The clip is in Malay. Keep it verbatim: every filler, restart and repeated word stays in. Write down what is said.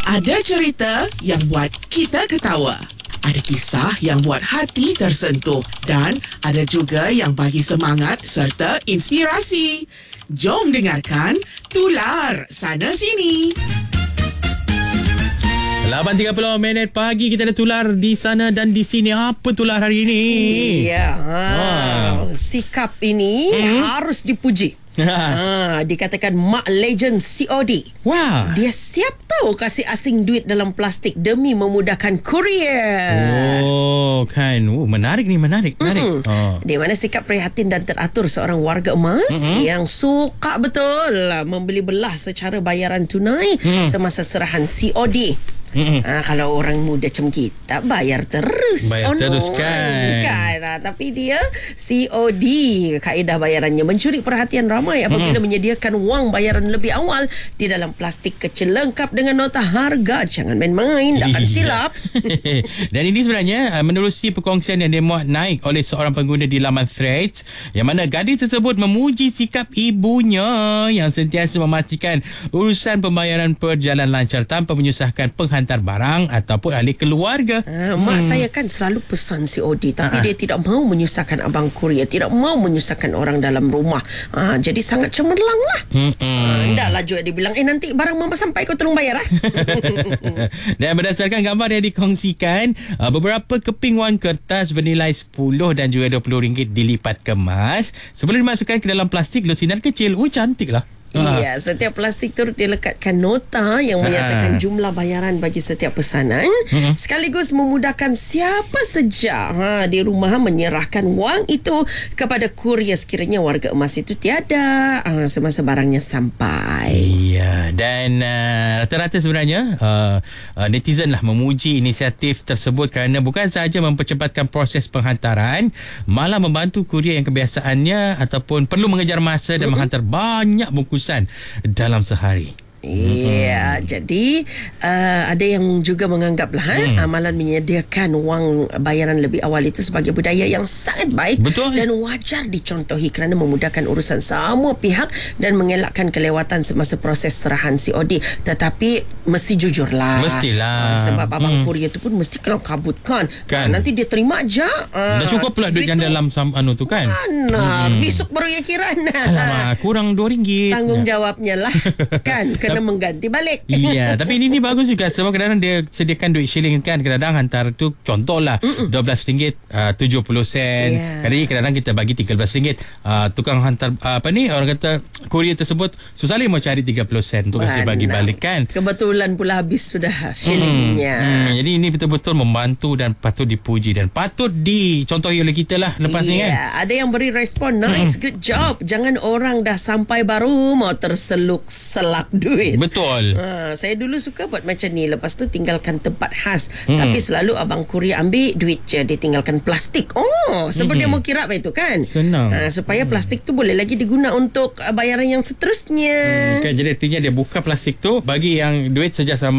Ada cerita yang buat kita ketawa. Ada kisah yang buat hati tersentuh. Dan ada juga yang bagi semangat serta inspirasi. Jom dengarkan Tular Sana Sini. lapan tiga puluh minit pagi kita ada tular di sana dan di sini. Apa tular hari ini? Ya, ha. Sikap ini hmm? harus dipuji. Ha, dikatakan Mak Legend C O D. Wah. Dia siap tahu kasih asing duit dalam plastik demi memudahkan kurier. Oh, kan. Oh, menarik ni, menarik, menarik. Mm-hmm. Oh. Di mana sikap prihatin dan teratur seorang warga emas mm-hmm. yang suka betul membeli belah secara bayaran tunai mm. semasa serahan C O D. Mm-hmm. Ha, kalau orang muda macam kita bayar terus. Bayar oh, terus no. kan. kan ha, Tapi dia C O D, kaedah bayarannya mencuri perhatian ramai apabila mm-hmm. menyediakan wang bayaran lebih awal di dalam plastik kecil lengkap dengan nota harga. Jangan main-main, takkan silap. Dan ini sebenarnya menerusi perkongsian yang dimuat naik oleh seorang pengguna di laman Threads, yang mana gadis tersebut memuji sikap ibunya yang sentiasa memastikan urusan pembayaran berjalan lancar tanpa menyusahkan penghantar hantar barang ataupun ahli keluarga. Ha, mak hmm. saya kan selalu pesan C O D, tapi Ha-ha. dia tidak mau menyusahkan abang kurier, tidak mau menyusahkan orang dalam rumah. Ha, jadi sangat cemerlang lah. Hmm. Ha, dah lah juga dia bilang, eh nanti barang mama sampai kau tolong bayar lah. Dan berdasarkan gambar yang dikongsikan, beberapa keping wang kertas bernilai sepuluh dan juga dua puluh ringgit dilipat kemas sebelum dimasukkan ke dalam plastik lusinan kecil. Oh, cantik lah. Iya, setiap plastik turut dilekatkan nota yang menyatakan jumlah bayaran bagi setiap pesanan, uh-huh. sekaligus memudahkan siapa saja ha, di rumah menyerahkan wang itu kepada kurier sekiranya warga emas itu tiada ha, semasa barangnya sampai. Iya, dan uh, rata-rata sebenarnya uh, uh, netizen lah memuji inisiatif tersebut kerana bukan sahaja mempercepatkan proses penghantaran, malah membantu kurier yang kebiasaannya ataupun perlu mengejar masa dan uh-huh. menghantar banyak bungkus dalam sehari. Ya, hmm. jadi uh, ada yang juga menganggaplah hmm. ha, amalan menyediakan wang bayaran lebih awal itu sebagai budaya yang sangat baik. Betul. Dan wajar dicontohi kerana memudahkan urusan semua pihak dan mengelakkan kelewatan semasa proses serahan C O D. Tetapi mesti jujurlah. Mestilah. Ha, sebab abang hmm. kurier tu pun mesti kalau kabutkan. Kan. Ha, nanti dia terima je. Ha, dah cukup pula duit yang dalam sam, anu tu kan. Mana? Hmm. Besok baru ya kiraan. Alamak, kurang dua ringgit. Tanggung jawabnya lah. Kan? Kena mengganti balik. Iya, tapi ini, ini bagus juga sebab kadang-kadang dia sediakan duit shilling kan, kadang-kadang hantar tu contohlah dua belas ringgit uh, tujuh puluh sen. Yeah. Kadang-kadang kita bagi tiga belas ringgit. Uh, tukang hantar uh, apa ni, orang kata kurier tersebut susah lagi mau cari tiga puluh sen untuk kasih bagi balik kan. Kebetulan pula habis sudah shillingnya. Hmm. Hmm. Jadi ini betul-betul membantu dan patut dipuji dan patut dicontohi oleh kita lah lepas yeah. ni kan. Ada yang beri respon, nice, hmm. good job. Jangan orang dah sampai baru mau terseluk selak duit. Betul. Ha, saya dulu suka buat macam ni. Lepas tu tinggalkan tempat khas. Hmm. Tapi selalu abang kurier ambil duit je, dia tinggalkan plastik. Oh, sebab hmm. dia mau kirap itu kan. Senang. Ha, supaya hmm. plastik tu boleh lagi diguna untuk bayaran yang seterusnya. Hmm, kan, jadi artinya dia buka plastik tu, bagi yang duit saja sama